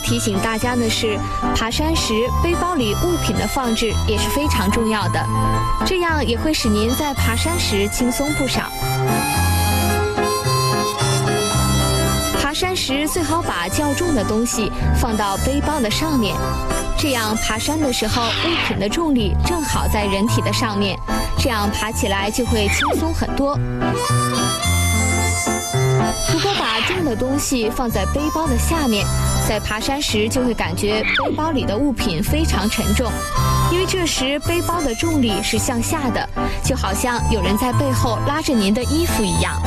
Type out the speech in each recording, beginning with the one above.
提醒大家的是，爬山时背包里物品的放置也是非常重要的，这样也会使您在爬山时轻松不少。爬山时最好把较重的东西放到背包的上面，这样爬山的时候物品的重力正好在人体的上面，这样爬起来就会轻松很多。如果把重的东西放在背包的下面，在爬山时就会感觉背包里的物品非常沉重，因为这时背包的重力是向下的，就好像有人在背后拉着您的衣服一样。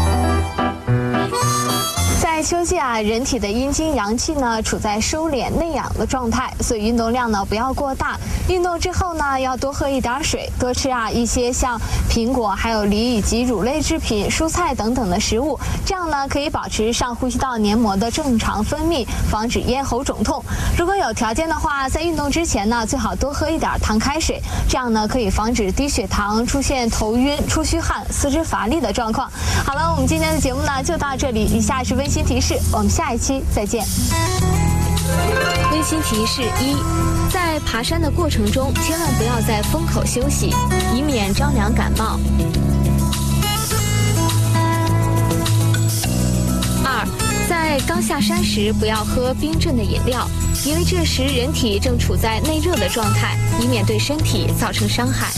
在秋季人体的阴经阳气呢处在收敛内养的状态，所以运动量呢不要过大。运动之后呢要多喝一点水，多吃一些像苹果、还有梨以及乳类制品、蔬菜等等的食物，这样呢可以保持上呼吸道黏膜的正常分泌，防止咽喉肿痛。如果有条件的话，在运动之前呢最好多喝一点糖开水，这样呢可以防止低血糖、出现头晕、出虚汗、四肢乏力的状况。好了，我们今天的节目呢就到这里，以下是温馨提示，我们下一期再见。温馨提示1：在爬山的过程中，千万不要在风口休息，以免着凉感冒。2：在刚下山时，不要喝冰镇的饮料，因为这时人体正处在内热的状态，以免对身体造成伤害。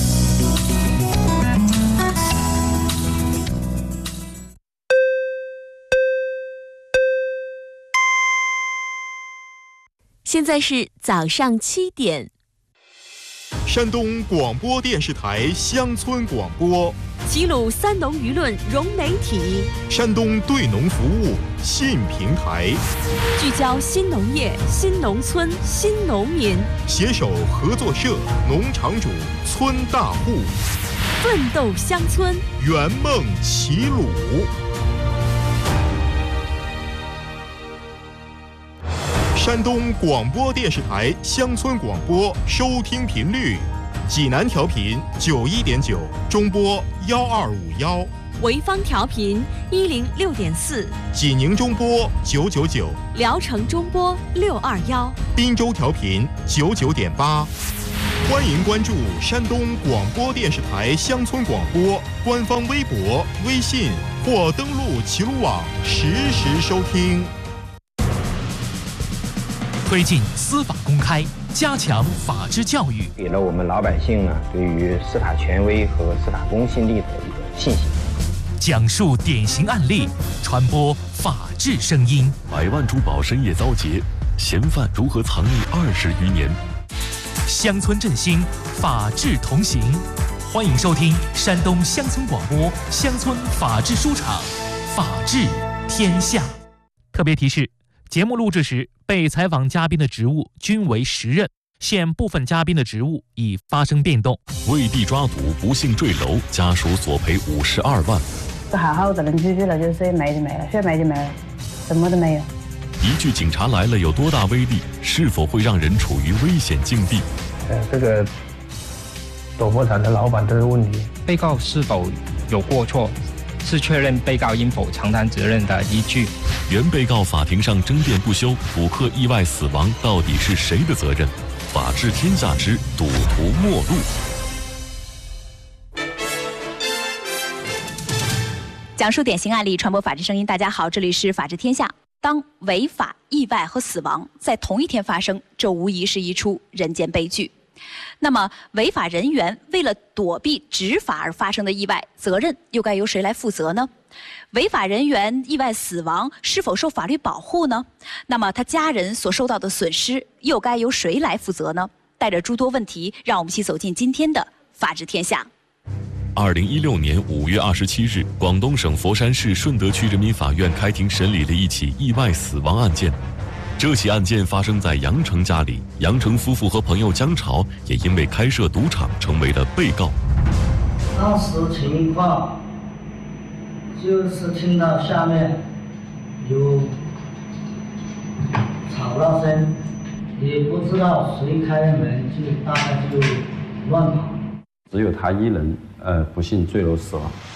现在是早上7点。 山东广播电视台乡村广播， 齐鲁三农舆论融媒体， 山东对农服务信平台， 聚焦新农业、新农村、新农民， 携手合作社、农场主、村大户， 奋斗乡村， 圆梦齐鲁。山东广播电视台乡村广播收听频率：济南调频91.9，中波1251； 潍坊调频106.4， 济宁中波999， 聊城中波621， 滨州调频99.8。欢迎关注山东广播电视台乡村广播官方微博、微信，或登录齐鲁网实时收听。 推进司法公开，加强法治教育， 给了我们老百姓呢对于司法权威和司法公信力的一个信心。 讲述典型案例，传播法治声音。 100万珠宝深夜遭劫，嫌犯如何藏匿20余年？ 乡村振兴，法治同行。欢迎收听山东乡村广播乡村法治书场，法治天下。特别提示：节目录制时，被采访嘉宾的职务均为实任，现部分嘉宾的职务已发生变动。 为地抓赌不幸坠楼，家属索赔52万。 好好的能出去了，就是没就没了，说没就没了，什么都没有。 一句警察来了有多大威力？是否会让人处于危险境地？ 这个赌博场的老板都是问题。 被告是否有过错，是确认被告应否承担责任的依据。 原被告法庭上争辩不休，赌客意外死亡，到底是谁的责任？法治天下之赌徒末路。 讲述典型案例，传播法治声音。大家好，这里是法治天下。当违法、意外和死亡在同一天发生，这无疑是一出人间悲剧。那么，违法人员为了躲避执法而发生的意外，责任又该由谁来负责呢？违法人员意外死亡是否受法律保护呢？那么他家人所受到的损失又该由谁来负责呢？带着诸多问题，让我们一起走进今天的法治天下。 2016年5月27日，广东省佛山市顺德区人民法院开庭审理了一起意外死亡案件。这起案件发生在杨成家里，杨成夫妇和朋友姜潮也因为开设赌场成为了被告。 当时情况就是听到下面有吵闹声，也不知道谁开的门，就大概就乱跑。 只有他一人不幸坠楼死亡。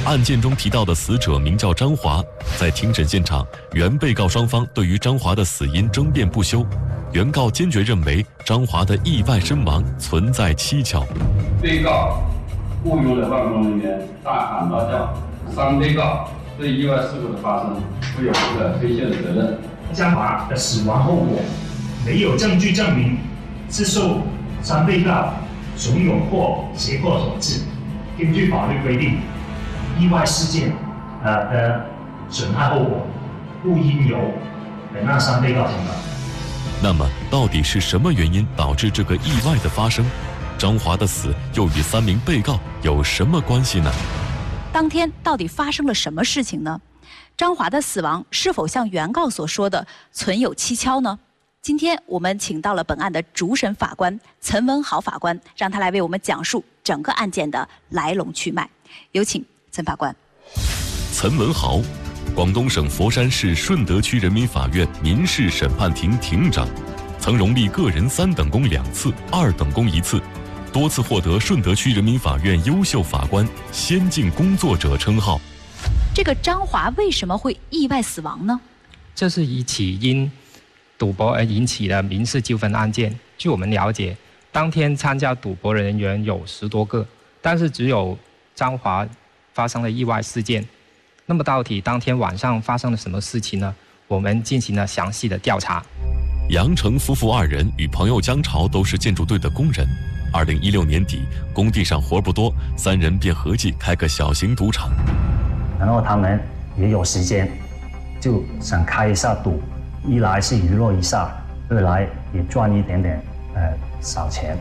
案件中提到的死者名叫张华，在庭审现场，原被告双方对于张华的死因争辩不休。原告坚决认为张华的意外身亡存在蹊跷。 被告雇佣的办公人员大喊大叫，3被告对意外事故的发生负有不可推卸的责任。 张华的死亡后果没有证据证明是受3被告怂恿或胁迫所致。根据法律规定，意外事件的损害后果不应由本案3被告承担。 那么，到底是什么原因导致这个意外的发生？张华的死又与3名被告有什么关系呢？ 当天到底发生了什么事情呢？张华的死亡是否像原告所说的存有蹊跷呢？今天我们请到了本案的主审法官岑文豪法官，让他来为我们讲述整个案件的来龙去脉。有请岑法官。 岑文豪，广东省佛山市顺德区人民法院民事审判庭庭长，曾荣立个人3等功2次、2等功1次，多次获得顺德区人民法院优秀法官、先进工作者称号。 这个张华为什么会意外死亡呢？ 这是一起因赌博而引起的民事纠纷案件。据我们了解，当天参加赌博人员有10多个，但是只有张华发生了意外事件。那么到底当天晚上发生了什么事情呢？我们进行了详细的调查。 杨成夫妇2人与朋友江潮都是建筑队的工人。2016年底，工地上活不多，3人便合计开个小型赌场。 然后他们也有时间，就想开一下赌，一来是娱乐一下，二来也赚一点点小钱。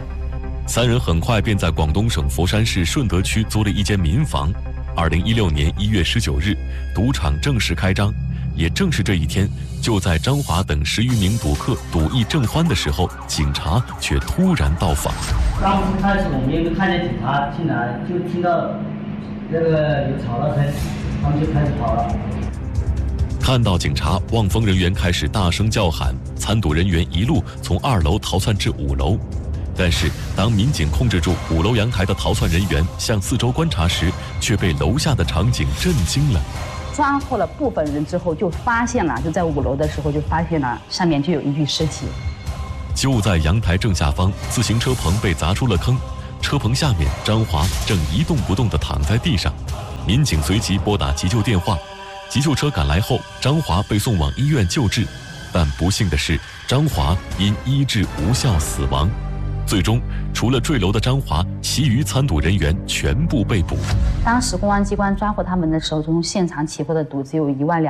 3人很快便在广东省佛山市顺德区租了一间民房。2016年1月19日，赌场正式开张。也正是这一天，就在张华等10余名赌客赌意正欢的时候，警察却突然到访。 刚开始我们也没看见警察进来，就听到那个有吵闹声，他们就开始跑了。 看到警察，望风人员开始大声叫喊，参赌人员一路从2楼逃窜至5楼。但是，当民警控制住5楼阳台的逃窜人员，向4周观察时，却被楼下的场景震惊了。 抓获了部分人之后，就发现了，就在5楼的时候就发现了上面就有一具尸体。 就在阳台正下方，自行车棚被砸出了坑，车棚下面，张华正一动不动地躺在地上。民警随即拨打急救电话，急救车赶来后，张华被送往医院救治，但不幸的是，张华因医治无效死亡。最终，除了坠楼的张华，其余参赌人员全部被捕。 当时公安机关抓获他们的时候，从现场起获的赌只有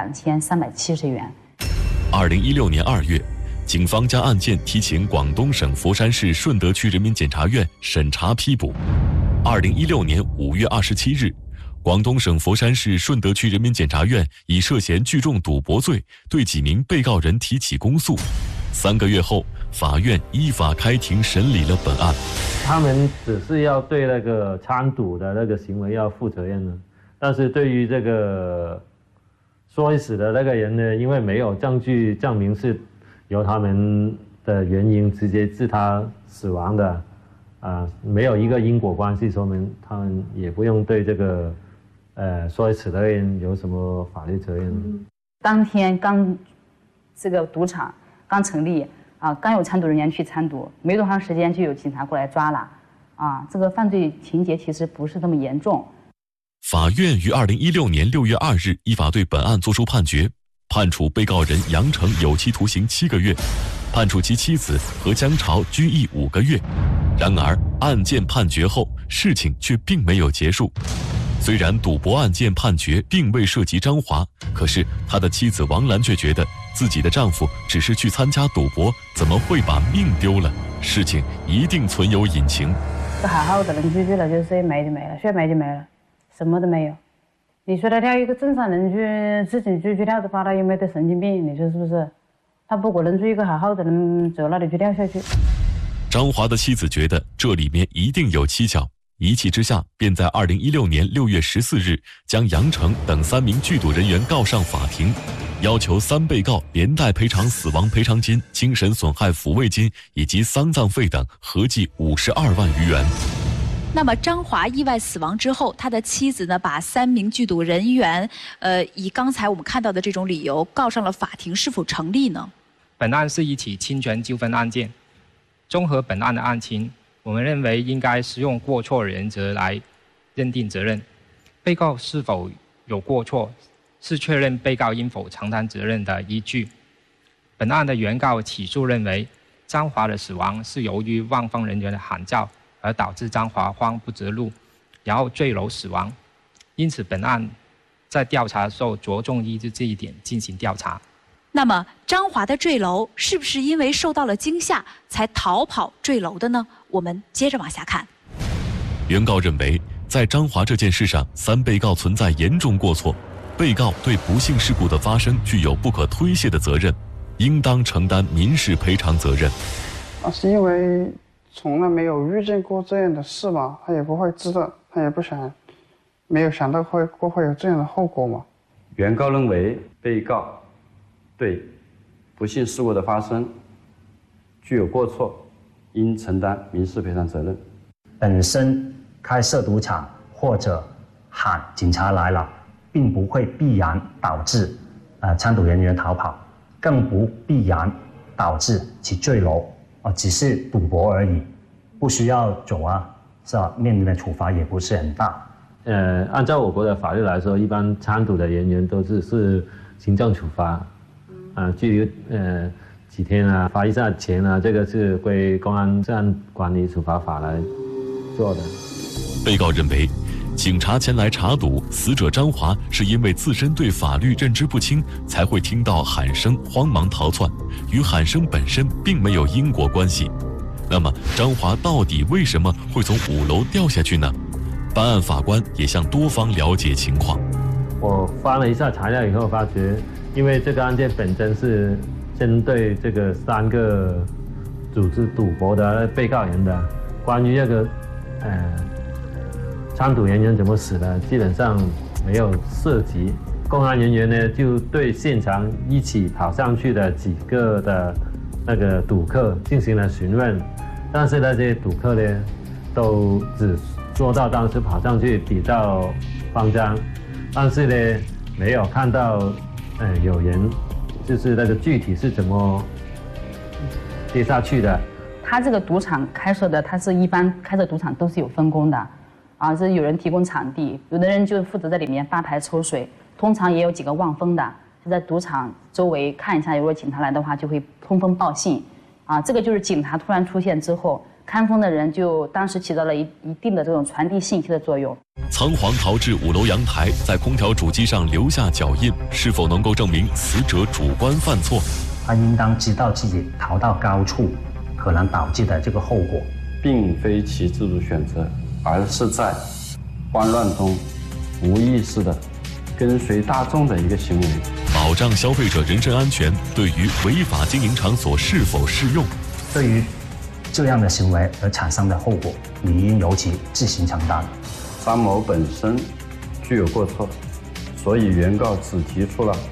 12370元。 2016年2月，警方将案件提请广东省佛山市顺德区人民检察院审查批捕。2016年5月27日，广东省佛山市顺德区人民检察院以涉嫌聚众赌博罪对几名被告人提起公诉。3个月后，法院依法开庭审理了本案。 他们只是要对那个参赌的那个行为要负责任呢，但是对于这个摔死的那个人呢，因为没有证据证明是由他们的原因直接致他死亡的，没有一个因果关系，说明他们也不用对这个摔死的人有什么法律责任。 当天刚这个赌场刚成立刚有参赌人员去参赌，没多长时间就有警察过来抓了这个犯罪情节其实不是那么严重。 法院于2016年6月2日依法对本案作出判决，判处被告人杨成有期徒刑7个月，判处其妻子和江潮拘役5个月。然而，案件判决后，事情却并没有结束。虽然赌博案件判决并未涉及张华，可是他的妻子王兰却觉得自己的丈夫只是去参加赌博，怎么会把命丢了？事情一定存有隐情。 好好的人去了，就是没就没了，说没就没了，什么都没有。你说他挑一个正常人去自己去跳的话，他有没有得神经病？你说是不是？他不可能是一个好好的人走那里去跳下去。 张华的妻子觉得这里面一定有蹊跷，一气之下，便在2016年6月14日将杨成等3名聚赌人员告上法庭，要求3被告连带赔偿死亡赔偿金、精神损害抚慰金以及丧葬费等合计52万余元。 那么张华意外死亡之后，他的妻子呢，把3名剧组人员，以刚才我们看到的这种理由告上了法庭，是否成立呢？ 本案是一起侵权纠纷案件，综合本案的案情，我们认为应该适用过错原则来认定责任。被告是否有过错，是确认被告应否承担责任的依据。本案的原告起诉认为，张华的死亡是由于望风人员的喊叫而导致张华慌不择路，然后坠楼死亡。因此，本案在调查的时候着重依据这一点进行调查。 那么，张华的坠楼是不是因为受到了惊吓才逃跑坠楼的呢？我们接着往下看。 原告认为，在张华这件事上，3被告存在严重过错，被告对不幸事故的发生具有不可推卸的责任，应当承担民事赔偿责任。 是因为从来没有遇见过这样的事吧，他也不会知道，他也不想，没有想到会有这样的后果嘛。 原告认为，被告对不幸事故的发生具有过错，应承担民事赔偿责任。 本身开设赌场或者喊警察来了，并不会必然导致参赌人员逃跑，更不必然导致其坠楼，只是赌博而已，不需要走是吧？面临的处罚也不是很大。 按照我国的法律来说，一般参赌的人员都是行政处罚，拘留几天啊，罚一下钱啊，这个是归公安治安管理处罚法来做的。 被告认为，警察前来查赌，死者张华是因为自身对法律认知不清，才会听到喊声慌忙逃窜，与喊声本身并没有因果关系。那么，张华到底为什么会从5楼掉下去呢？办案法官也向多方了解情况。 我翻了一下材料以后，发觉因为这个案件本身是针对这个3个组织赌博的被告人的，关于这个参赌人员怎么死的，基本上没有涉及。公安人员呢，就对现场一起跑上去的几个的那个赌客进行了询问，但是那些赌客呢，都只说到当时跑上去比较慌张，但是呢，没有看到有人就是那个具体是怎么跌下去的。 他这个赌场开设的，他是一般开设赌场都是有分工的，是有人提供场地，有的人就负责在里面吧台抽水，通常也有几个望风的，就在赌场周围看一下，如果警察来的话，就会通风报信，这个就是警察突然出现之后，看风的人就当时起到了一定的这种传递信息的作用。 仓皇逃至5楼阳台，在空调主机上留下脚印，是否能够证明死者主观犯错？ 他应当知道自己逃到高处可能导致的这个后果， 并非其自主选择，而是在慌乱中无意识的跟随大众的一个行为。 保障消费者人身安全，对于违法经营场所是否适用？ 对于这样的行为而产生的后果，理应由其自行承担。 张某本身具有过错，所以原告只提出了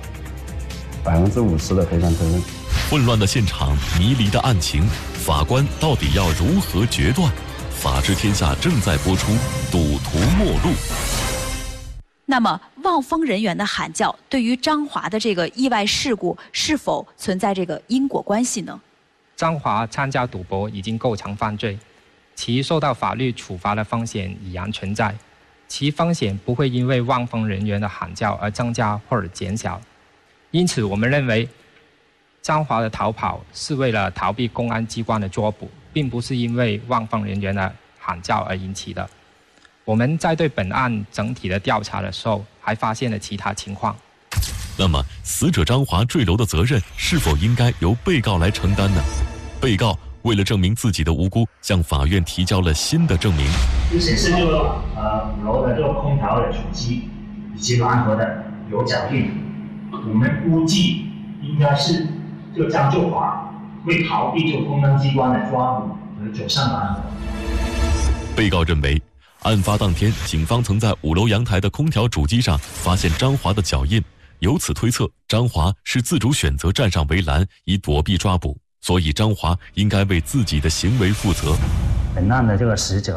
50%的赔偿责任。 混乱的现场，迷离的案情，法官到底要如何决断？法治天下正在播出，赌徒末路。 那么，望风人员的喊叫对于张华的这个意外事故是否存在这个因果关系呢？ 张华参加赌博已经构成犯罪，其受到法律处罚的风险已然存在，其风险不会因为望风人员的喊叫而增加或者减小。因此，我们认为张华的逃跑是为了逃避公安机关的捉捕，并不是因为望风人员的喊叫而引起的。我们在对本案整体的调查的时候，还发现了其他情况。 那么，死者张华坠楼的责任是否应该由被告来承担呢？被告为了证明自己的无辜，向法院提交了新的证明。 就显示这个5楼的这个空调的主机以及蓝盒的有脚印，我们估计应该是这个张旧华为逃避这个公安机关的抓捕而走上蓝盒。 被告认为，案发当天，警方曾在5楼阳台的空调主机上发现张华的脚印，由此推测张华是自主选择站上围栏以躲避抓捕，所以张华应该为自己的行为负责。 本案的这个死者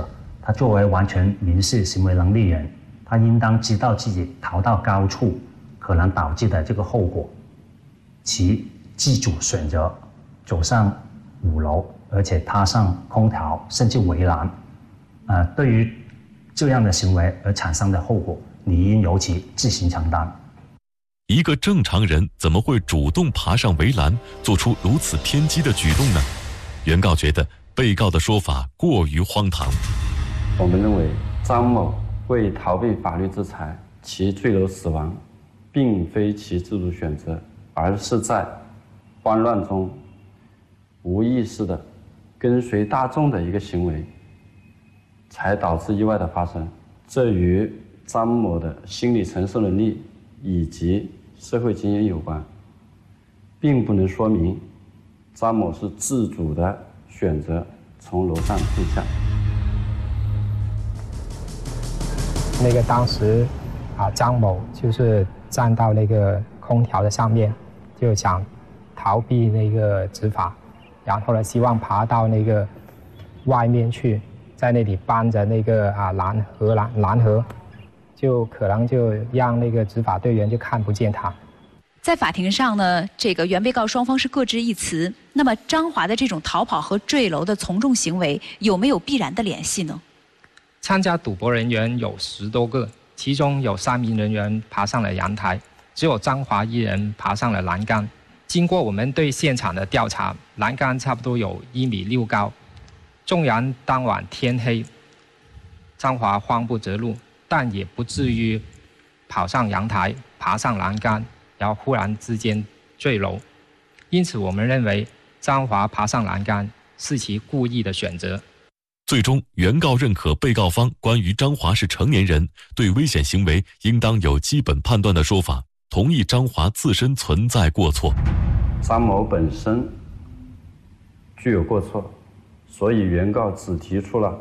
他作为完全民事行为能力人，他应当知道自己逃到高处可能导致的这个后果，其自主选择走上5楼，而且踏上空调甚至围栏，对于这样的行为而产生的后果，理应由其自行承担。 一个正常人怎么会主动爬上围栏，做出如此偏激的举动呢？原告觉得被告的说法过于荒唐。 我们认为张某为逃避法律制裁，其坠楼死亡，并非其自主选择，而是在慌乱中无意识的跟随大众的一个行为，才导致意外的发生。这与张某的心理承受能力以及社会经验有关，并不能说明张某是自主的选择从楼上退下。 那个当时张某就是站到那个空调的上面，就想逃避那个执法，然后呢，希望爬到那个外面去，在那里搬着那个蓝盒，就可能就让那个执法队员就看不见他。 在法庭上呢，这个原被告双方是各执一词。那么张华的这种逃跑和坠楼的从众行为有没有必然的联系呢？ 参加赌博人员有10多个，其中有3名人员爬上了阳台，只有张华一人爬上了栏杆。经过我们对现场的调查，栏杆差不多有1.6米高。纵然当晚天黑，张华慌不择路，但也不至于跑上阳台、爬上栏杆，然后忽然之间坠楼。因此，我们认为张华爬上栏杆是其故意的选择。 最终，原告认可被告方关于张华是成年人，对危险行为应当有基本判断的说法，同意张华自身存在过错。 张某本身具有过错，所以原告只提出了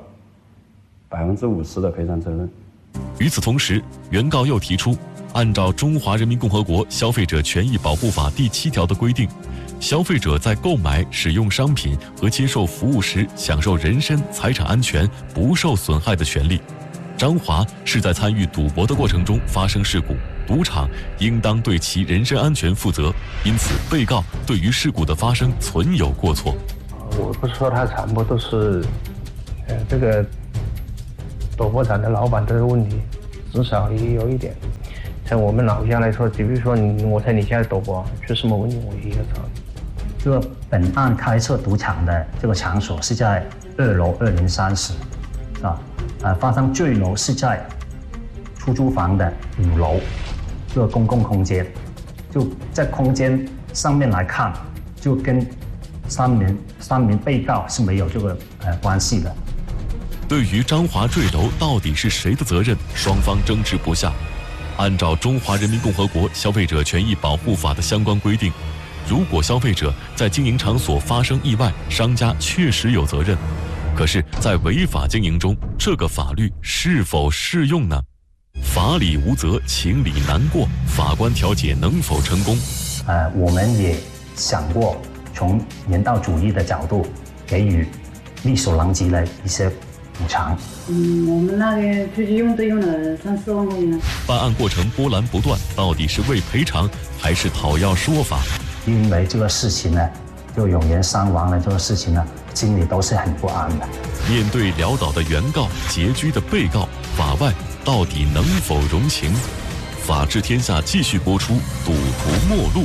50%的赔偿责任。 与此同时，原告又提出，按照《中华人民共和国消费者权益保护法》第7条的规定，消费者在购买、使用商品和接受服务时，享受人身、财产安全不受损害的权利。张华是在参与赌博的过程中发生事故，赌场应当对其人身安全负责，因此被告对于事故的发生存有过错。 我不是说他全部都是，这个赌博场的老板的问题，至少也有一点。像我们老家来说，比如说我在你家赌博，出什么问题我也要找你。 这个本案开设赌场的这个场所是在2楼2030，发生坠楼是在出租房的5楼，这个公共空间，就在空间上面来看，就跟三名被告是没有这个关系的。 对于张华坠楼到底是谁的责任，双方争执不下。按照《中华人民共和国消费者权益保护法》的相关规定，如果消费者在经营场所发生意外，商家确实有责任。可是，在违法经营中，这个法律是否适用呢？法理无责，情理难过，法官调解能否成功？ 我们也想过从人道主义的角度给予力所能及的一些补偿。 我们那边出去用都用了3、4万块钱。 办案过程波澜不断，到底是为赔偿还是讨要说法？ 因为这个事情呢，就有人伤亡了，这个事情呢，心里都是很不安的。 面对潦倒的原告、拮据的被告，法外到底能否容情？法治天下继续播出，赌徒末路。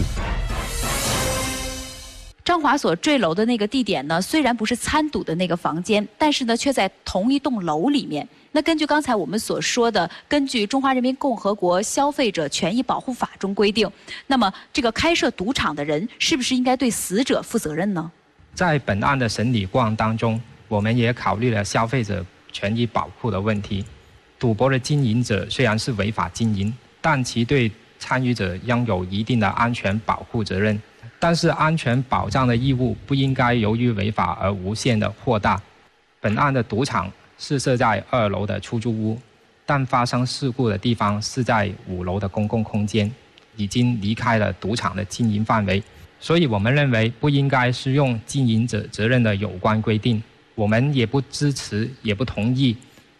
张华所坠楼的那个地点呢，虽然不是参赌的那个房间，但是呢，却在同一栋楼里面。那根据刚才我们所说的，根据《中华人民共和国消费者权益保护法》中规定，那么这个开设赌场的人是不是应该对死者负责任呢？ 在本案的审理过程当中，我们也考虑了消费者权益保护的问题。赌博的经营者虽然是违法经营，但其对参与者拥有一定的安全保护责任。但是安全保障的义务不应该由于违法而无限的扩大。本案的赌场是设在2楼的出租屋，但发生事故的地方是在5楼的公共空间，已经离开了赌场的经营范围，所以我们认为不应该适用经营者责任的有关规定。我们也不支持，也不同意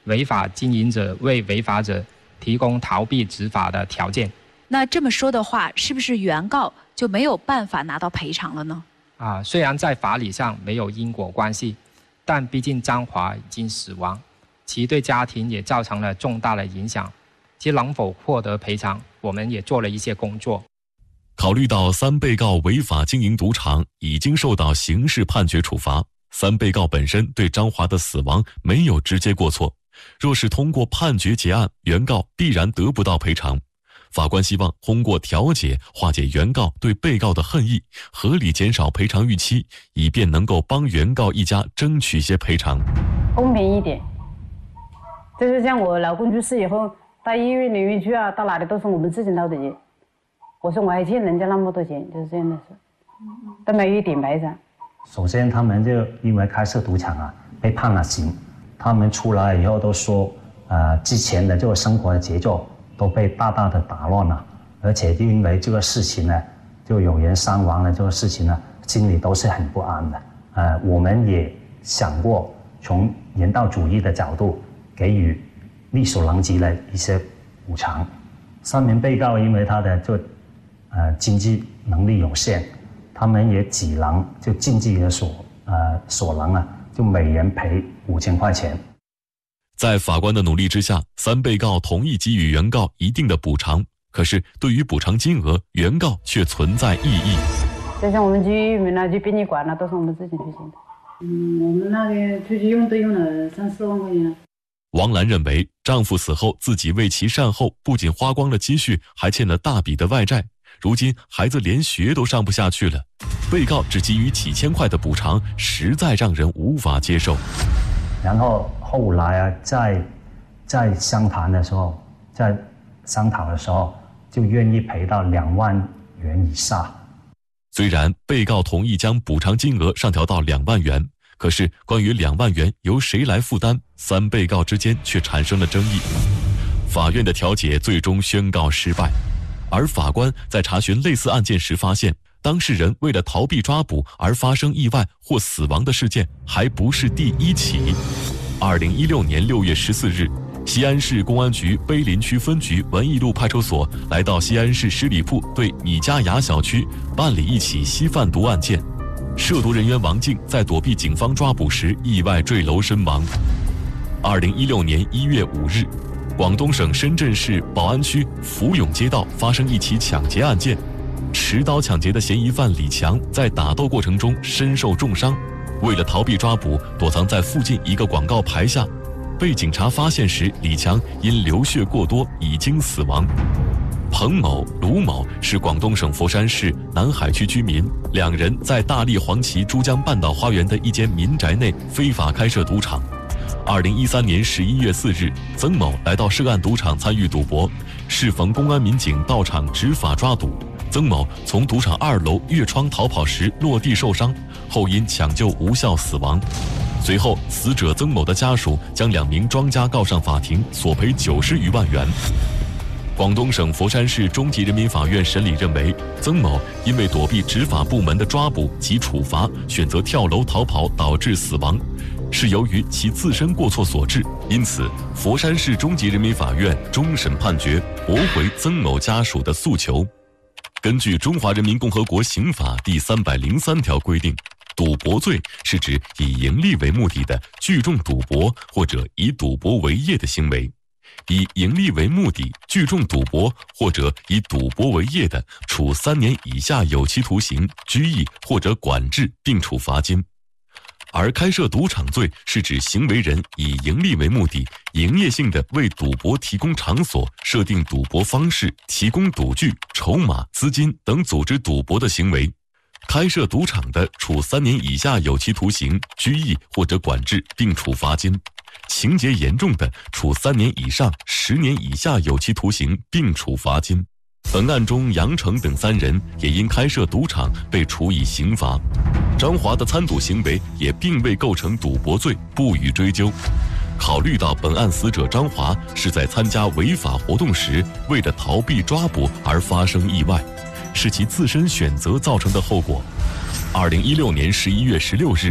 违法经营者为违法者提供逃避执法的条件。 那这么说的话，是不是原告就没有办法拿到赔偿了呢？ 虽然在法理上没有因果关系，但毕竟张华已经死亡，其对家庭也造成了重大的影响。其能否获得赔偿，我们也做了一些工作。 考虑到3被告违法经营赌场已经受到刑事判决处罚，3被告本身对张华的死亡没有直接过错，若是通过判决结案，原告必然得不到赔偿。法官希望通过调解化解原告对被告的恨意，合理减少赔偿预期，以便能够帮原告一家争取些赔偿， 公平一点。就是像我老公去世以后，到医院里面去啊，到哪里都是我们自己掏的钱。我说我还欠人家那么多钱，就是这样的事，都没有一点赔偿。 首先，他们就因为开设赌场被判了刑，他们出来以后都说，之前的这个生活的节奏都被大大的打乱了，而且就因为这个事情呢，就有人伤亡了，这个事情呢，心里都是很不安的。我们也想过从人道主义的角度给予力所能及的一些补偿。3名被告因为他的经济能力有限，他们也只能就尽自己的所能就每人赔5000块钱。 在法官的努力之下，3被告同意给予原告一定的补偿，可是对于补偿金额，原告却存在异议。 就像我们去医院去殡仪馆都是我们自己去请的。我们那个出去用都用了3、4万块钱。 王兰认为，丈夫死后自己为其善后，不仅花光了积蓄，还欠了大笔的外债。如今孩子连学都上不下去了，被告只给予几千块的补偿，实在让人无法接受。 然后后来在商谈的时候，在商讨的时候，就愿意赔到2万元以下。 虽然被告同意将补偿金额上调到2万元，可是关于2万元由谁来负担，3被告之间却产生了争议。法院的调解最终宣告失败。而法官在查询类似案件时发现，当事人为了逃避抓捕而发生意外或死亡的事件还不是第1起。2016年6月14日，西安市公安局碑林区分局文艺路派出所来到西安市十里铺对米家崖小区办理一起吸贩毒案件。涉毒人员王静在躲避警方抓捕时意外坠楼身亡。2016年1月5日，广东省深圳市宝安区福永街道发生一起抢劫案件，持刀抢劫的嫌疑犯李强在打斗过程中身受重伤，为了逃避抓捕，躲藏在附近一个广告牌下。被警察发现时，李强因流血过多已经死亡。彭某、卢某是广东省佛山市南海区居民，2人在大荔黄岐珠江半岛花园的一间民宅内非法开设赌场。2013年11月4日，曾某来到涉案赌场参与赌博，适逢公安民警到场执法抓赌，曾某从赌场2楼越窗逃跑时落地受伤，后因抢救无效死亡。随后，死者曾某的家属将2名庄家告上法庭，索赔90余万元。广东省佛山市中级人民法院审理认为，曾某因为躲避执法部门的抓捕及处罚，选择跳楼逃跑导致死亡，是由于其自身过错所致，因此佛山市中级人民法院终审判决驳回曾某家属的诉求。根据《中华人民共和国刑法》第303条规定，赌博罪是指以盈利为目的的聚众赌博或者以赌博为业的行为。以盈利为目的聚众赌博或者以赌博为业的，处3年以下有期徒刑、拘役或者管制，并处罚金。而开设赌场罪是指行为人以盈利为目的，营业性的为赌博提供场所、设定赌博方式、提供赌具、筹码、资金等组织赌博的行为。开设赌场的，处3年以下有期徒刑、拘役或者管制，并处罚金。情节严重的，处3年以上10年以下有期徒刑，并处罚金。本案中，杨成等3人也因开设赌场被处以刑罚。张华的参赌行为也并未构成赌博罪，不予追究。考虑到本案死者张华是在参加违法活动时，为了逃避抓捕而发生意外，是其自身选择造成的后果。2016年11月16日，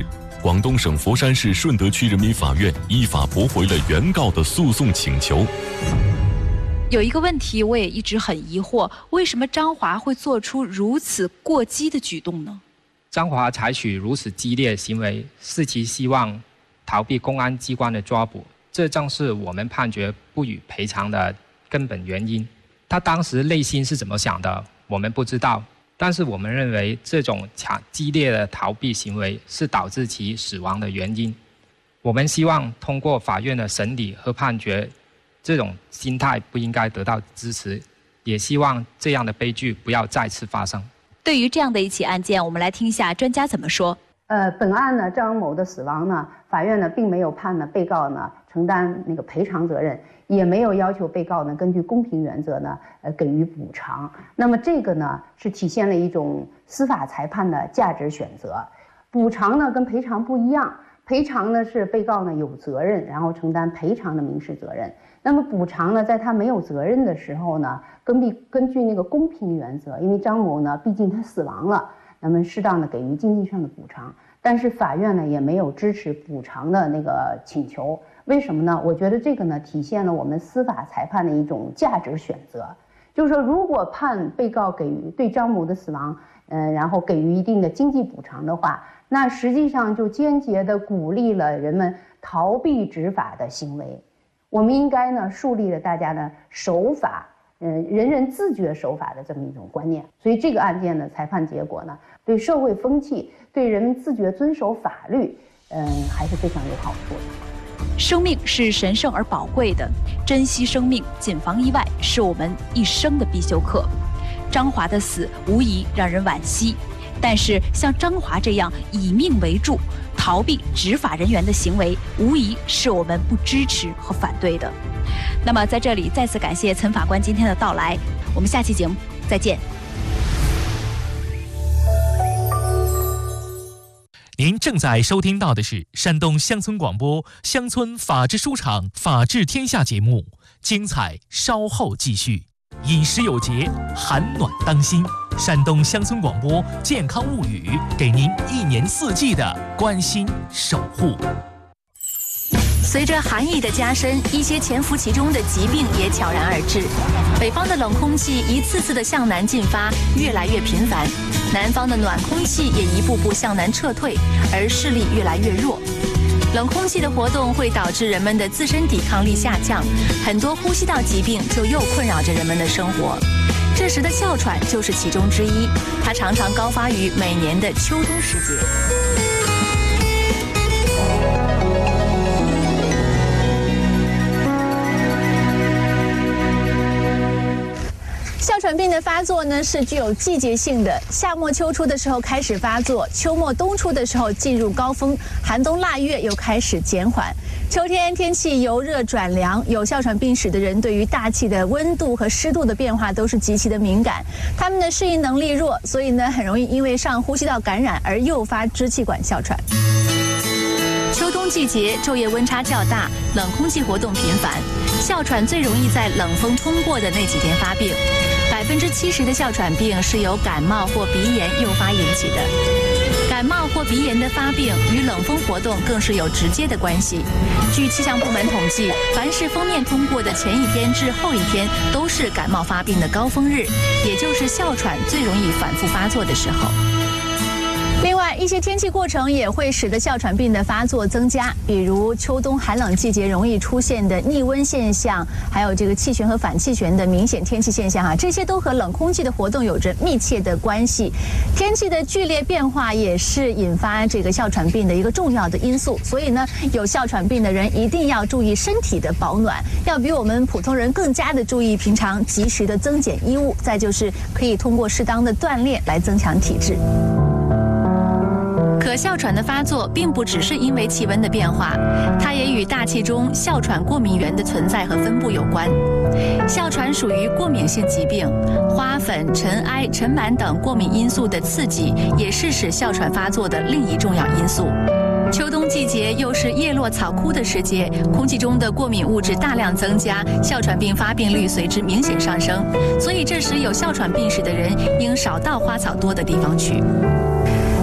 广东省佛山市顺德区人民法院依法驳回了原告的诉讼请求。 有一个问题我也一直很疑惑，为什么张华会做出如此过激的举动呢？ 张华采取如此激烈的行为，是其希望逃避公安机关的抓捕，这正是我们判决不予赔偿的根本原因。他当时内心是怎么想的，我们不知道，但是我们认为这种激烈的逃避行为是导致其死亡的原因。我们希望通过法院的审理和判决，这种心态不应该得到支持，也希望这样的悲剧不要再次发生。 对于这样的一起案件，我们来听一下专家怎么说。 本案呢，张某的死亡呢，法院呢并没有判呢被告呢承担那个赔偿责任，也没有要求被告呢根据公平原则呢给予补偿。那么这个呢是体现了一种司法裁判的价值选择。补偿呢跟赔偿不一样，赔偿呢是被告呢有责任，然后承担赔偿的民事责任。那么补偿呢，在他没有责任的时候呢，根据那个公平原则，因为张某呢毕竟他死亡了，那么适当的给予经济上的补偿。但是法院呢也没有支持补偿的那个请求，为什么呢？我觉得这个呢体现了我们司法裁判的一种价值选择，就是说如果判被告给予对张某的死亡，然后给予一定的经济补偿的话，那实际上就间接的鼓励了人们逃避执法的行为。我们应该呢树立了大家呢守法，人人自觉守法的这么一种观念。所以这个案件的裁判结果呢，对社会风气，对人们自觉遵守法律，还是非常有好处的。 生命是神圣而宝贵的，珍惜生命，谨防意外，是我们一生的必修课。张华的死无疑让人惋惜，但是像张华这样以命为助、逃避执法人员的行为，无疑是我们不支持和反对的。那么在这里再次感谢岑法官今天的到来，我们下期节目再见。 您正在收听到的是山东乡村广播乡村法治书场法治天下节目，精彩稍后继续。饮食有节，寒暖当心。山东乡村广播健康物语，给您一年四季的关心守护。 随着寒意的加深，一些潜伏其中的疾病也悄然而至。北方的冷空气一次次的向南进发，越来越频繁；南方的暖空气也一步步向南撤退，而势力越来越弱。冷空气的活动会导致人们的自身抵抗力下降，很多呼吸道疾病就又困扰着人们的生活。这时的哮喘就是其中之一，它常常高发于每年的秋冬时节。 哮喘病的发作呢是具有季节性的，夏末秋初的时候开始发作，秋末冬初的时候进入高峰，寒冬腊月又开始减缓。秋天天气由热转凉，有哮喘病史的人对于大气的温度和湿度的变化都是极其的敏感，他们的适应能力弱，所以呢很容易因为上呼吸道感染而诱发支气管哮喘。 秋冬季节昼夜温差较大，冷空气活动频繁，哮喘最容易在冷风通过的那几天发病。70%的哮喘病是由感冒或鼻炎诱发引起的。感冒或鼻炎的发病与冷风活动更是有直接的关系。据气象部门统计，凡是锋面通过的前一天至后一天，都是感冒发病的高峰日，也就是哮喘最容易反复发作的时候。 另外，一些天气过程也会使得哮喘病的发作增加，比如秋冬寒冷季节容易出现的逆温现象，还有这个气旋和反气旋的明显天气现象这些都和冷空气的活动有着密切的关系。天气的剧烈变化也是引发这个哮喘病的一个重要的因素，所以呢，有哮喘病的人一定要注意身体的保暖，要比我们普通人更加的注意平常及时的增减衣物，再就是可以通过适当的锻炼来增强体质。 可哮喘的发作并不只是因为气温的变化，它也与大气中哮喘过敏原的存在和分布有关。哮喘属于过敏性疾病，花粉、尘埃、尘螨等过敏因素的刺激也是使哮喘发作的另一重要因素。秋冬季节又是叶落草枯的时节，空气中的过敏物质大量增加，哮喘病发病率随之明显上升。所以这时有哮喘病史的人应少到花草多的地方去。 特别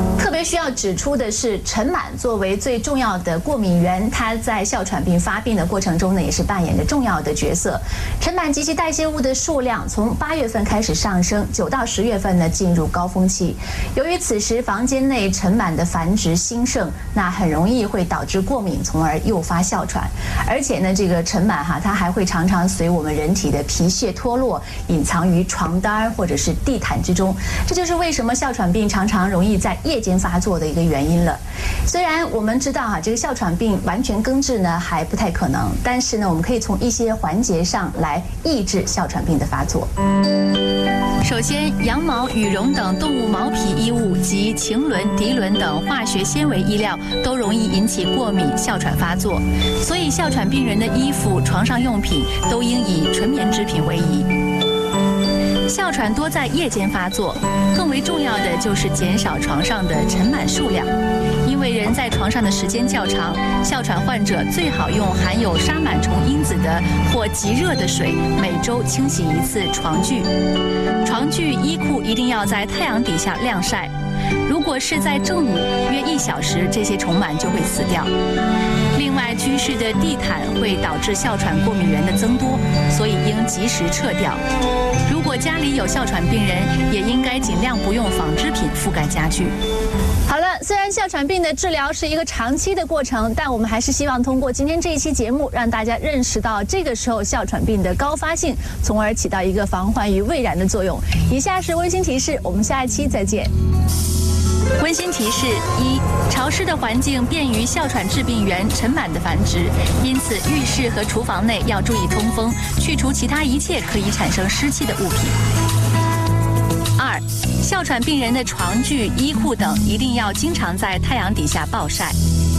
个需要指出的是，尘螨作为最重要的过敏源，它在哮喘病发病的过程中呢，也是扮演着重要的角色。尘螨及其代谢物的数量从8月份开始上升，9到10月份呢进入高峰期。由于此时房间内尘螨的繁殖兴盛，那很容易会导致过敏，从而诱发哮喘。而且呢，这个尘螨它还会常常随我们人体的皮屑脱落，隐藏于床单或者是地毯之中。这就是为什么哮喘病常常容易在夜间发作的一个原因了。虽然我们知道这个哮喘病完全根治呢还不太可能，但是呢，我们可以从一些环节上来抑制哮喘病的发作。 首先，羊毛、羽绒等动物毛皮衣物及腈纶、涤纶等化学纤维衣料都容易引起过敏、哮喘发作，所以哮喘病人的衣服、床上用品都应以纯棉制品为宜。哮喘多在夜间发作，更为重要的就是减少床上的尘螨数量。因为人在床上的时间较长，哮喘患者最好用含有杀螨虫因子的或极热的水，每周清洗1次床具。床具、衣裤一定要在太阳底下晾晒。如果是在正午约1小时，这些虫螨就会死掉。另外，居室的地毯会导致哮喘过敏源的增多，所以应及时撤掉。如果家里有哮喘病人，也应该尽量不用纺织品覆盖家具。好了，虽然哮喘病的治疗是一个长期的过程，但我们还是希望通过今天这一期节目，让大家认识到这个时候哮喘病的高发性，从而起到一个防患于未然的作用。以下是温馨提示，我们下一期再见。温馨提示：1. 潮湿的环境便于哮喘致病源尘螨的繁殖，因此浴室和厨房内要注意通风，去除其他一切可以产生湿气的物品。2. 哮喘病人的床具、衣裤等一定要经常在太阳底下暴晒。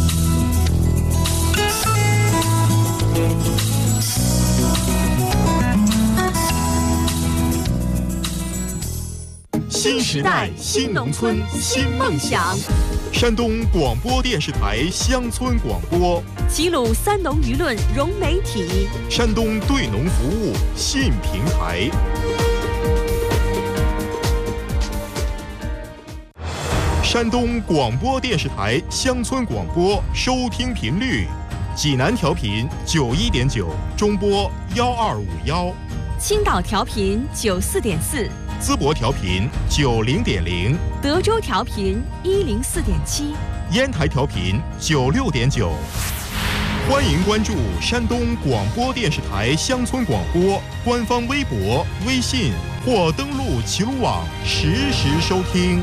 新时代，新农村，新梦想。山东广播电视台乡村广播， 齐鲁三农舆论融媒体， 山东对农服务新平台。山东广播电视台乡村广播收听频率：济南调频91.9，中波1251； 青岛调频94.4。 淄博调频90.0， 德州调频104.7， 烟台调频96.9。欢迎关注山东广播电视台乡村广播官方微博、微信或登录齐鲁网实时收听。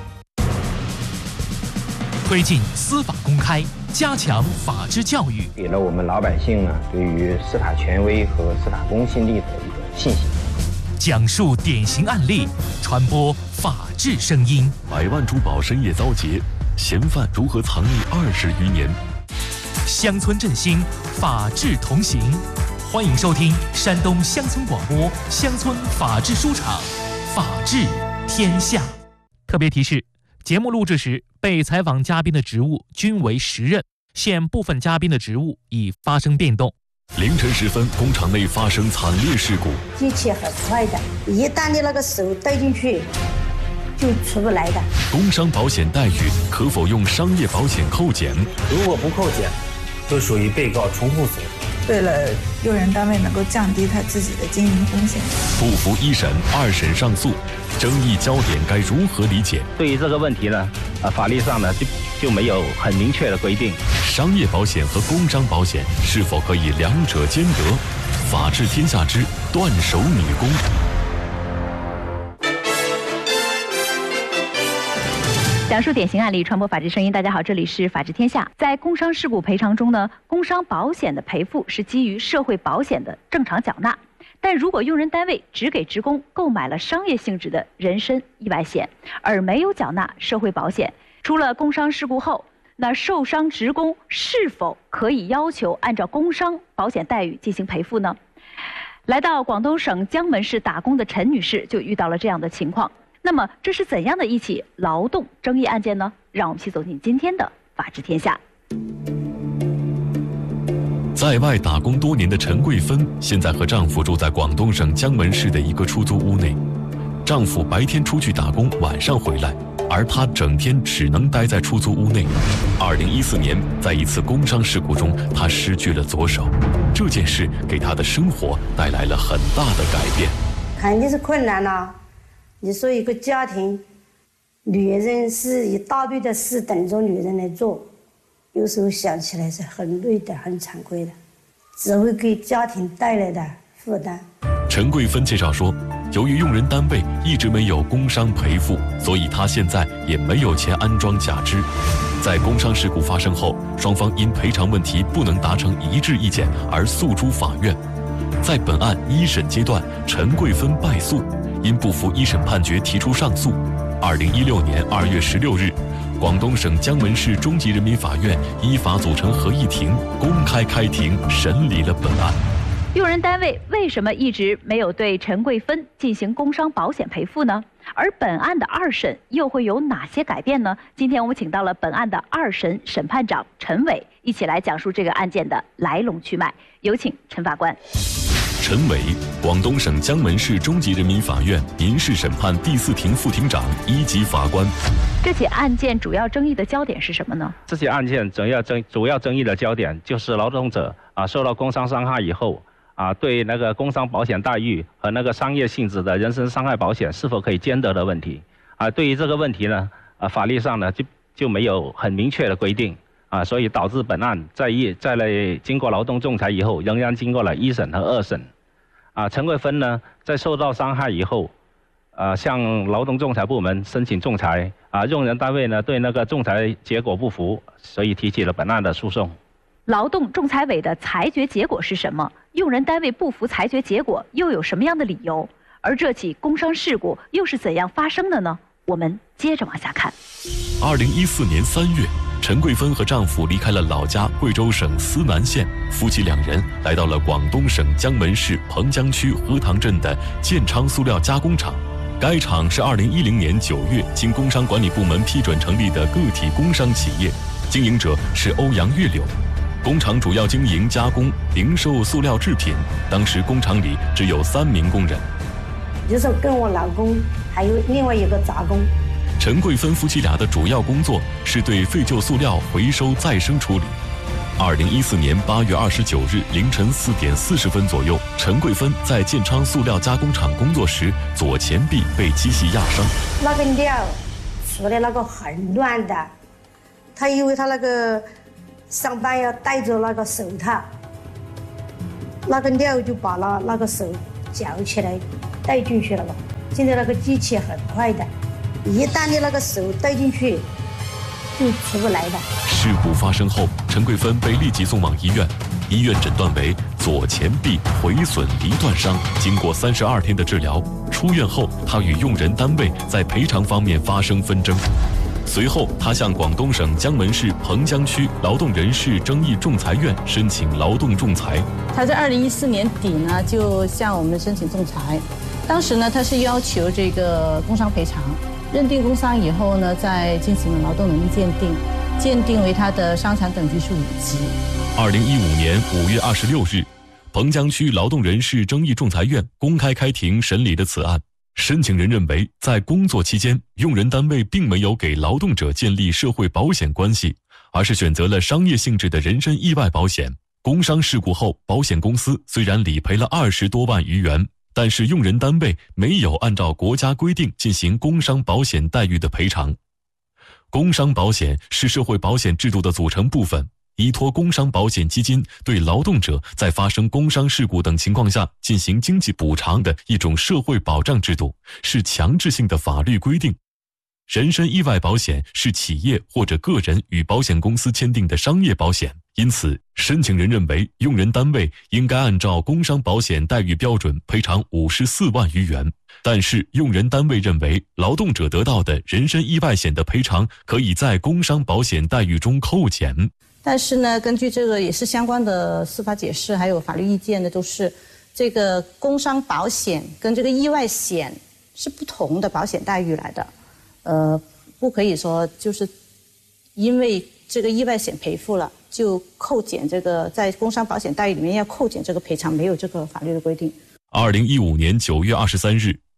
推进司法公开，加强法治教育， 给了我们老百姓呢对于司法权威和司法公信力的一个信心。 讲述典型案例，传播法治声音。 100万珠宝深夜遭劫，嫌犯如何藏匿20余年？ 乡村振兴，法治同行。欢迎收听山东乡村广播乡村法治书场，法治天下。特别提示：节目录制时，被采访嘉宾的职务均为实任，现部分嘉宾的职务已发生变动。 凌晨时分，工厂内发生惨烈事故。 机器很快的，一旦你那个手带进去，就出不来的。 工伤保险待遇可否用商业保险扣减？ 如果不扣减，就属于被告重复损。 为了用人单位能够降低他自己的经营风险， 不服1审、2审上诉，争议焦点该如何理解？ 对于这个问题呢，法律上呢就没有很明确的规定。 商业保险和工伤保险是否可以两者兼得？法治天下之断手女工。 讲述典型案例，传播法治声音。大家好，这里是法治天下。在工伤事故赔偿中呢，工伤保险的赔付是基于社会保险的正常缴纳，但如果用人单位只给职工购买了商业性质的人身意外险，而没有缴纳社会保险，除了工伤事故后，那受伤职工是否可以要求按照工伤保险待遇进行赔付呢？来到广东省江门市打工的陈女士就遇到了这样的情况。那么这是怎样的一起劳动争议案件呢？让我们一起走进今天的法治天下。 在外打工多年的陈桂芬，现在和丈夫住在广东省江门市的一个出租屋内。丈夫白天出去打工，晚上回来， 而他整天只能待在出租屋内。2014年，在一次工伤事故中，他失去了左手，这件事给他的生活带来了很大的改变。 肯定是困难啦。你说一个家庭，女人是一大堆的事等着女人来做，有时候想起来是很累的、很惭愧的，只会给家庭带来的负担。 陈桂芬介绍说，由于用人单位一直没有工伤赔付，所以他现在也没有钱安装假肢。在工伤事故发生后，双方因赔偿问题不能达成一致意见而诉诸法院。在本案一审阶段，陈桂芬败诉，因不服一审判决提出上诉。2016年2月16日，广东省江门市中级人民法院依法组成合议庭，公开开庭审理了本案。 用人单位为什么一直没有对陈桂芬进行工伤保险赔付呢？而本案的二审又会有哪些改变呢？今天我们请到了本案的二审审判长陈伟，一起来讲述这个案件的来龙去脉。有请陈法官。 陈伟，广东省江门市中级人民法院民事审判第4庭副庭长1级法官。 这起案件主要争议的焦点是什么呢？ 这起案件主要争议的焦点就是劳动者受到工伤伤害以后对那个工伤保险待遇和那个商业性质的人身伤害保险是否可以兼得的问题。对于这个问题呢，法律上呢就没有很明确的规定所以导致本案在经过劳动仲裁以后，仍然经过了1审和2审。陈桂芬呢，在受到伤害以后，向劳动仲裁部门申请仲裁，用人单位呢对那个仲裁结果不服，所以提起了本案的诉讼。 劳动仲裁委的裁决结果是什么？用人单位不服裁决结果又有什么样的理由？而这起工伤事故又是怎样发生的呢？我们接着往下看。 2014年3月，陈桂芬和丈夫离开了老家贵州省思南县，夫妻2人来到了广东省江门市彭江区荷塘镇的建昌塑料加工厂。该厂是2010年9月经工商管理部门批准成立的个体工商企业，经营者是欧阳月柳。工厂主要经营加工、零售塑料制品，当时工厂里只有3名工人， 就是跟我老公还有另外一个杂工。 陈桂芬夫妻俩的主要工作是对废旧塑料回收再生处理。2014年8月29日凌晨4点40分左右，陈桂芬在建昌塑料加工厂工作时，左前臂被机器压伤。 那个料出的那个很乱的，他因为他那个上班要戴着那个手套，那个料就把那个手绞起来带进去了吧。现在那个机器很快的，一旦你那个手带进去就出不来的。 事故发生后，陈桂芬被立即送往医院，医院诊断为左前臂毁损离断伤。经过32天的治疗，出院后她与用人单位在赔偿方面发生纷争。随后，他向广东省江门市彭江区劳动人事争议仲裁院申请劳动仲裁。 他在2014年底呢，就向我们申请仲裁。当时呢，他是要求这个工伤赔偿，认定工伤以后呢，再进行了劳动能力鉴定，鉴定为他的伤残等级是5级。 2015年5月26日，彭江区劳动人事争议仲裁院公开开庭审理了此案。申请人认为，在工作期间，用人单位并没有给劳动者建立社会保险关系，而是选择了商业性质的人身意外保险。工伤事故后，保险公司虽然理赔了20多万余元，但是用人单位没有按照国家规定进行工伤保险待遇的赔偿。工伤保险是社会保险制度的组成部分，依托工伤保险基金对劳动者在发生工伤事故等情况下进行经济补偿的一种社会保障制度，是强制性的法律规定。人身意外保险是企业或者个人与保险公司签订的商业保险，因此申请人认为用人单位应该按照工伤保险待遇标准赔偿54万余元。但是用人单位认为，劳动者得到的人身意外险的赔偿可以在工伤保险待遇中扣减。 但是呢，根据这个也是相关的司法解释还有法律意见的，都是这个工伤保险跟这个意外险是不同的保险待遇来的。不可以说就是因为这个意外险赔付了就扣减这个在工伤保险待遇里面要扣减这个赔偿，没有这个法律的规定。 2015年9月23日，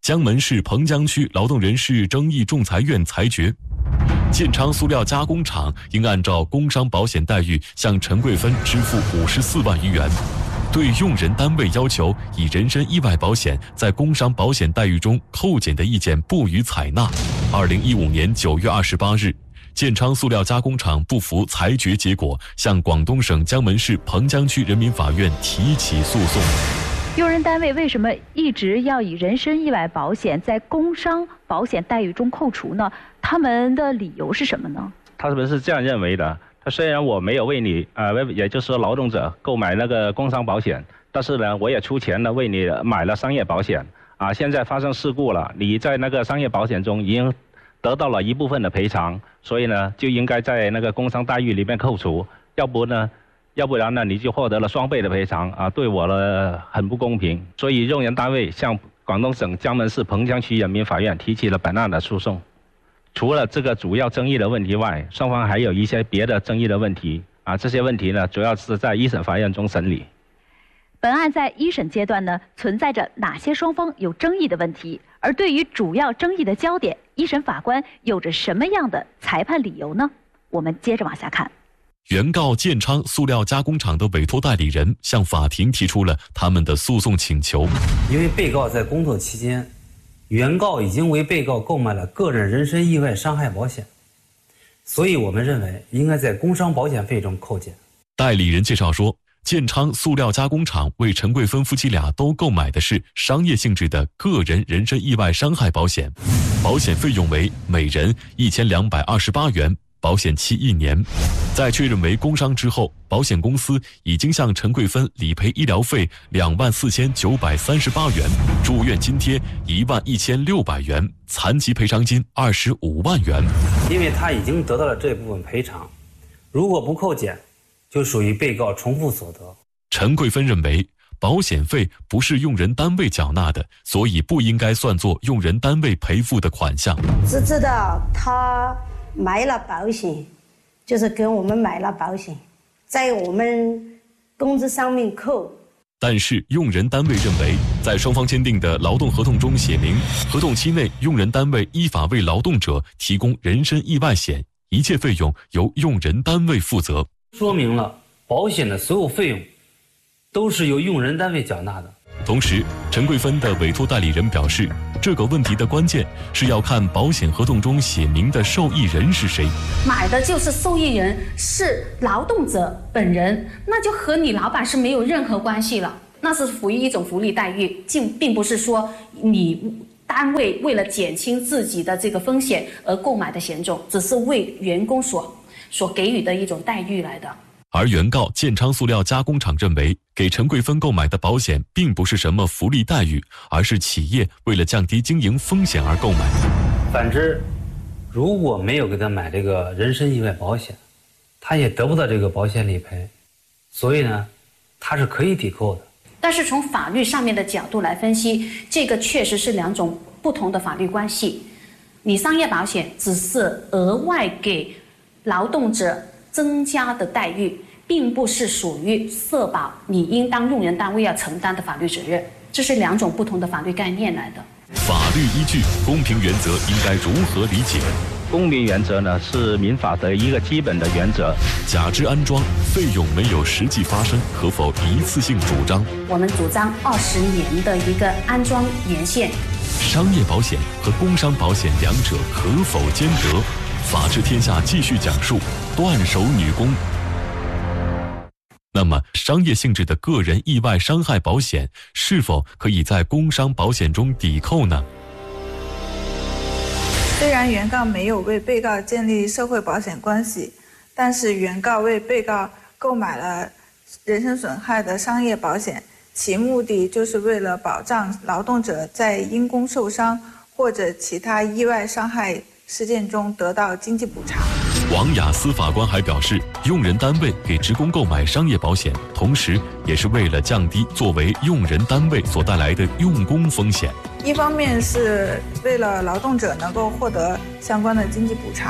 江门市彭江区劳动人事争议仲裁院裁决，建昌塑料加工厂应按照工伤保险待遇向陈桂芬支付54万余元。对用人单位要求以人身意外保险在工伤保险待遇中扣减的意见不予采纳。2015年9月28日，建昌塑料加工厂不服裁决结果，向广东省江门市彭江区人民法院提起诉讼。 用人单位为什么一直要以人身意外保险在工伤保险待遇中扣除呢？他们的理由是什么呢？ 他们是这样认为的。他虽然我没有为你也就是说劳动者购买那个工伤保险，但是呢，我也出钱呢为你买了商业保险啊。现在发生事故了，你在那个商业保险中已经得到了一部分的赔偿，所以呢就应该在那个工伤待遇里面扣除，要不然呢你就获得了双倍的赔偿啊，对我呢很不公平。所以用人单位向广东省江门市彭江区人民法院提起了本案的诉讼。除了这个主要争议的问题外，双方还有一些别的争议的问题啊，这些问题呢主要是在一审法院中审理。 本案在一审阶段呢存在着哪些双方有争议的问题？而对于主要争议的焦点，一审法官有着什么样的裁判理由呢？我们接着往下看。 原告建昌塑料加工厂的委托代理人向法庭提出了他们的诉讼请求。 因为被告在工作期间，原告已经为被告购买了个人人身意外伤害保险，所以我们认为应该在工伤保险费中扣减。 代理人介绍说，建昌塑料加工厂为陈桂芬夫妻俩都购买的是商业性质的个人人身意外伤害保险，保险费用为每人1228元，保险期1年。在确认为工伤之后，保险公司已经向陈桂芬理赔医疗费24938元，住院津贴11600元，残疾赔偿金25万元。 因为他已经得到了这部分赔偿，如果不扣减，就属于被告重复所得。 陈桂芬认为，保险费不是用人单位缴纳的，所以不应该算作用人单位赔付的款项。 只知道他买了保险，就是给我们买了保险，在我们工资上面扣。 但是用人单位认为，在双方签订的劳动合同中写明，合同期内用人单位依法为劳动者提供人身意外险，一切费用由用人单位负责。 说明了保险的所有费用都是由用人单位缴纳的。 同时，陈桂芬的委托代理人表示，这个问题的关键是要看保险合同中写明的受益人是谁。 买的就是受益人是劳动者本人，那就和你老板是没有任何关系了，那是属于一种福利待遇，并不是说你单位为了减轻自己的这个风险而购买的险种，只是为员工所给予的一种待遇来的。 而原告建昌塑料加工厂认为，给陈桂芬购买的保险并不是什么福利待遇，而是企业为了降低经营风险而购买。 反之，如果没有给他买这个人身意外保险，他也得不到这个保险理赔，所以呢，他是可以抵扣的。 但是从法律上面的角度来分析，这个确实是两种不同的法律关系。你商业保险只是额外给劳动者增加的待遇，并不是属于社保你应当用人单位要承担的法律责任，这是两种不同的法律概念来的。 法律依据、公平原则应该如何理解？ 公平原则呢是民法的一个基本的原则。 假肢安装费用没有实际发生，可否一次性主张？ 我们主张20年的一个安装年限。 商业保险和工伤保险两者可否兼得？法治天下继续讲述断手女工。那么，商业性质的个人意外伤害保险是否可以在工伤保险中抵扣呢？ 虽然原告没有为被告建立社会保险关系，但是原告为被告购买了人身损害的商业保险，其目的就是为了保障劳动者在因公受伤或者其他意外伤害事件中得到经济补偿。 王雅思法官还表示，用人单位给职工购买商业保险，同时也是为了降低作为用人单位所带来的用工风险。 一方面是为了劳动者能够获得相关的经济补偿，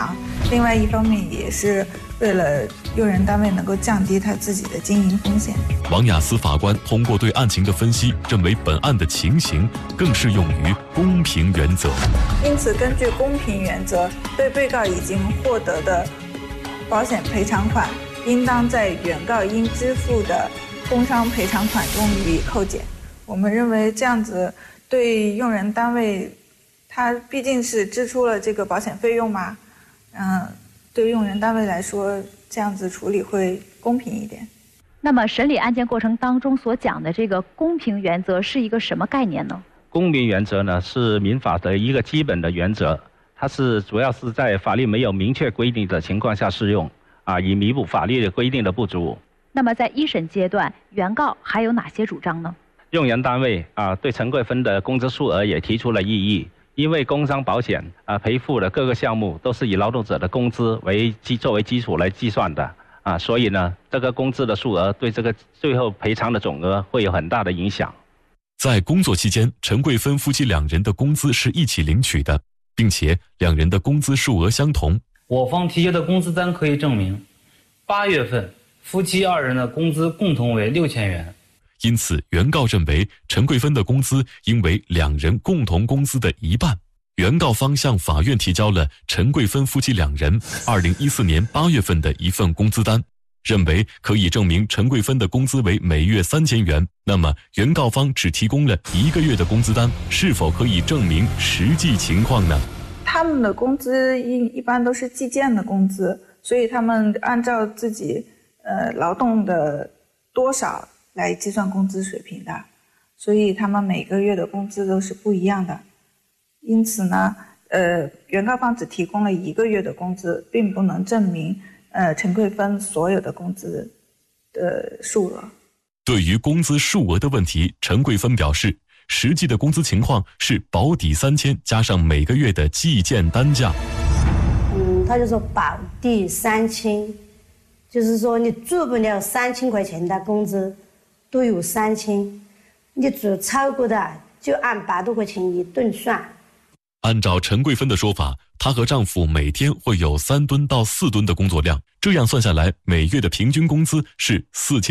另外一方面也是为了用人单位能够降低他自己的经营风险。 王雅思法官通过对案情的分析，认为本案的情形更适用于公平原则。 因此，根据公平原则，对被告已经获得的保险赔偿款，应当在原告应支付的工伤赔偿款中予以扣减。我们认为这样子对用人单位，他毕竟是支出了这个保险费用嘛，对用人单位来说，这样子处理会公平一点。 那么审理案件过程当中所讲的这个公平原则是一个什么概念呢？ 公平原则呢是民法的一个基本的原则，它是主要是在法律没有明确规定的情况下适用，以弥补法律的规定的不足。 那么在一审阶段，原告还有哪些主张呢？ 用人单位对陈桂芬的工资数额也提出了异议，因为工伤保险赔付的各个项目都是以劳动者的工资作为基础来计算的所以呢，这个工资的数额对这个最后赔偿的总额会有很大的影响。 在工作期间，陈桂芬夫妻两人的工资是一起领取的，并且两人的工资数额相同。 我方提交的工资单可以证明，8月份夫妻2人的工资共同为6000元。 因此，原告认为陈桂芬的工资应为两人共同工资的一半。原告方向法院提交了陈桂芬夫妻两人2014年8月份的一份工资单，认为可以证明陈桂芬的工资为每月3000元。那么，原告方只提供了1个月的工资单，是否可以证明实际情况呢？ 他们的工资一般都是计件的工资，所以他们按照自己劳动的多少来计算工资水平的，所以他们每个月的工资都是不一样的。因此呢，原告方只提供了1个月的工资，并不能证明陈桂芬所有的工资的数额。 对于工资数额的问题，陈桂芬表示，实际的工资情况是保底3000加上每个月的计件单价。 他就说保底3000，就是说你做不了3000块钱的工资，都有3000，你做超过的就按100多块钱一顿算。 按照陈桂芬的说法，她和丈夫每天会有3吨到4吨的工作量，这样算下来，每月的平均工资是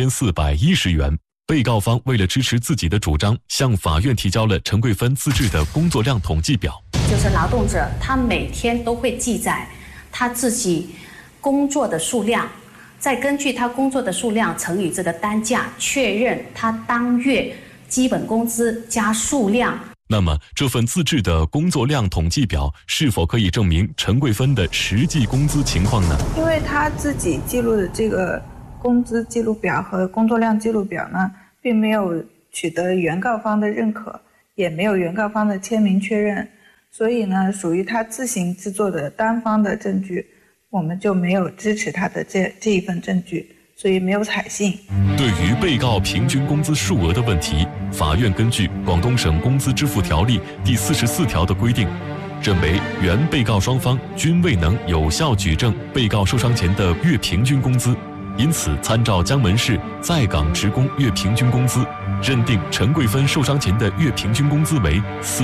4410元。被告方为了支持自己的主张，向法院提交了陈桂芬自制的工作量统计表。 就是劳动者他每天都会记载他自己工作的数量，再根据他工作的数量乘以这个单价，确认他当月基本工资加数量。 那么这份自制的工作量统计表是否可以证明陈桂芬的实际工资情况呢？ 因为他自己记录的这个工资记录表和工作量记录表呢，并没有取得原告方的认可，也没有原告方的签名确认，所以呢，属于他自行制作的单方的证据，我们就没有支持他的这一份证据，所以没有采信。 对于被告平均工资数额的问题，法院根据广东省工资支付条例第44条的规定，认为原被告双方均未能有效举证被告受伤前的月平均工资，因此参照江门市在岗职工月平均工资，认定陈桂芬受伤前的月平均工资为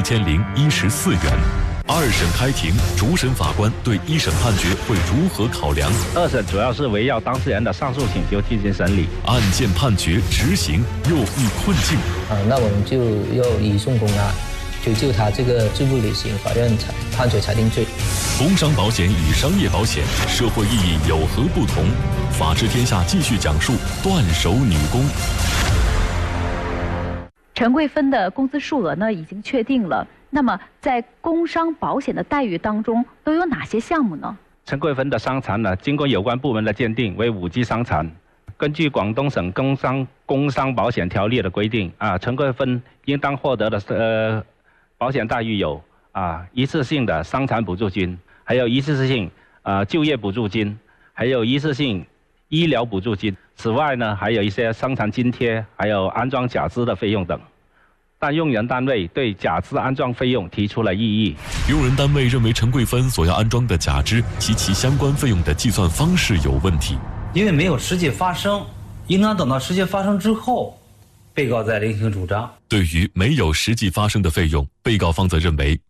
4014元。2审开庭，主审法官对1审判决会如何考量 ？2审主要是围绕当事人的上诉请求进行审理。 案件判决执行又遇困境。 那我们就要移送公案，就他这个拒不履行，法院判决裁定罪。 工伤保险与商业保险社会意义有何不同？法治天下继续讲述断手女工。 陈桂芬的工资数额呢已经确定了，那么在工伤保险的待遇当中都有哪些项目呢？ 陈桂芬的伤残呢，经过有关部门的鉴定为5级伤残。根据广东省工伤保险条例的规定陈桂芬应当获得的保险待遇有一次性的伤残补助金，还有一次性就业补助金，还有一次性医疗补助金。此外呢，还有一些伤残津贴，还有安装假肢的费用等。但用人单位对假肢安装费用提出了异议。 用人单位认为陈桂芬所要安装的假肢及其相关费用的计算方式有问题， 因为没有实际发生，应当等到实际发生之后，被告再另行主张。 对于没有实际发生的费用，被告方则认为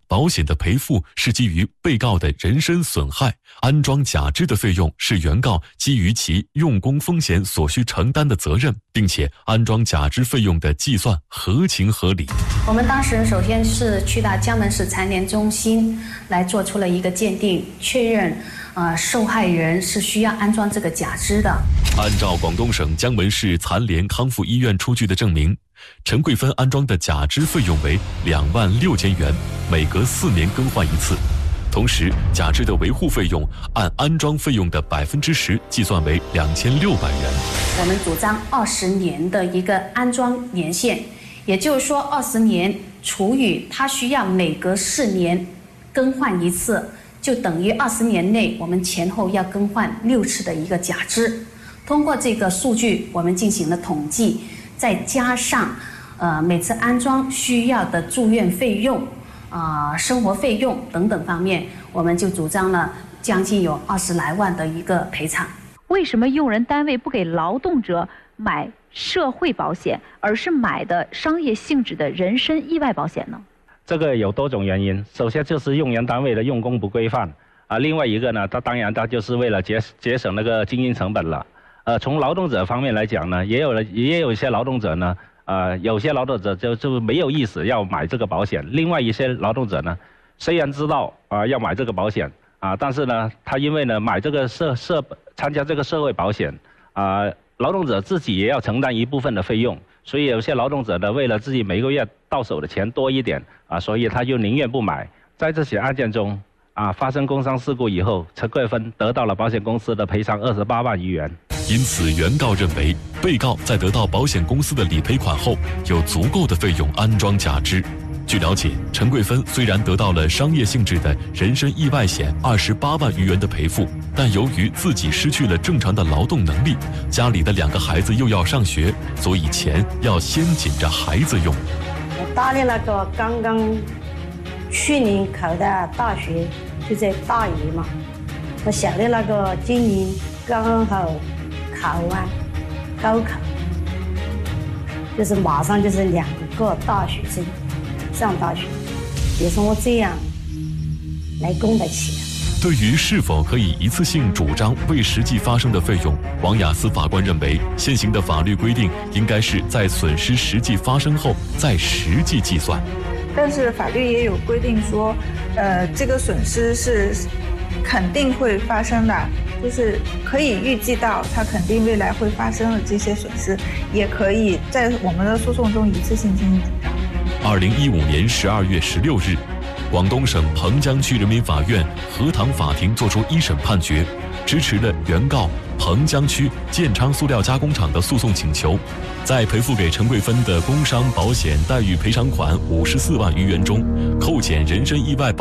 保险的赔付是基于被告的人身损害，安装假肢的费用是原告基于其用工风险所需承担的责任，并且安装假肢费用的计算合情合理。 我们当时首先是去到江门市残联中心来做出了一个鉴定，确认受害人是需要安装这个假肢的。 按照广东省江门市残联康复医院出具的证明，陈桂芬安装的假肢费用为26000元，每隔4年更换一次。同时，假肢的维护费用按安装费用的10%计算为2600元。 我们主张20年的一个安装年限，也就是说20年除以它需要每隔4年更换一次，就等于20年内我们前后要更换6次的一个假肢。通过这个数据，我们进行了统计，再加上每次安装需要的住院费用、生活费用等等方面，我们就主张了将近有20来万的一个赔偿。 为什么用人单位不给劳动者买社会保险，而是买的商业性质的人身意外保险呢？ 这个有多种原因，首先就是用人单位的用工不规范另外一个呢，它当然就是为了节省那个经营成本了。从劳动者方面来讲呢，也有一些劳动者呢，有些劳动者就没有意识要买这个保险，另外一些劳动者呢，虽然知道要买这个保险但是呢，他因为呢买这个参加这个社会保险劳动者自己也要承担一部分的费用，所以有些劳动者呢，为了自己每个月到手的钱多一点所以他就宁愿不买。在这起案件中发生工伤事故以后，陈桂芬得到了保险公司的赔偿28万余元。 因此，原告认为被告在得到保险公司的理赔款后，有足够的费用安装假肢。据了解，陈桂芬虽然得到了商业性质的人身意外险28万余元的赔付，但由于自己失去了正常的劳动能力，家里的2个孩子又要上学，所以钱要先紧着孩子用。 我大的那个刚刚去年考的大学就在大余嘛，我小的那个今年刚好考完高考，就是马上就是2个大学生上大学，也是我这样来供得起的。 对于是否可以一次性主张未实际发生的费用，王雅思法官认为，现行的法律规定应该是在损失实际发生后再实际计算。 但是法律也有规定说，这个损失是肯定会发生的，就是可以预计到它肯定未来会发生的这些损失，也可以在我们的诉讼中一次性进行主张。 2015年12月16日，广东省彭江区人民法院荷塘法庭作出1审判决，支持了原告彭江区建昌塑料加工厂的诉讼请求，在赔付给陈桂芬的工伤保险待遇赔偿款54万余元中，扣减人身意外保